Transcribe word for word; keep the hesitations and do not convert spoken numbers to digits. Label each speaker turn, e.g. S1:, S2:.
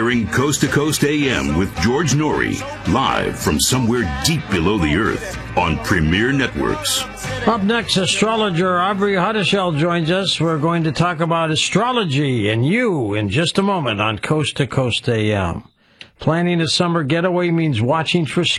S1: hearing Coast to Coast A M with George Norrie, live from somewhere deep below the earth on Premier Networks.
S2: Up next, astrologer Aubrey Hoddesell joins us. We're going to talk about astrology and you in just a moment on Coast to Coast A M. Planning a summer getaway means watching for